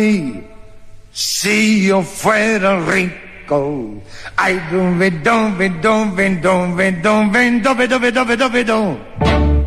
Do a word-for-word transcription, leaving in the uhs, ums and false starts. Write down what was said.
mí, si yo fuera rico. Ay, dove, dove, dove, dove, dove, dove, dove, dove, dove, dove.